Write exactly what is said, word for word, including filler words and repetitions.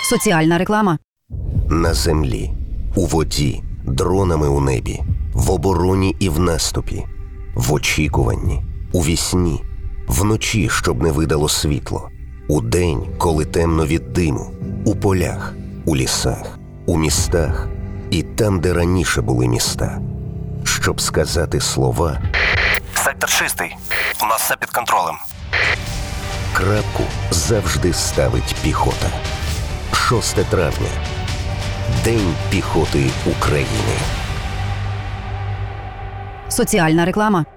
Соціальна реклама. На землі, у воді, дронами у небі, в обороні і в наступі, в очікуванні, у вісні, вночі, щоб не видало світло, удень, коли темно від диму, у полях, у лісах, у містах і там, де раніше були міста. Щоб сказати слова «Сектор чистий. У нас все під контролем». крапку завжди ставить піхота. шосте травня. День піхоти України. Соціальна реклама.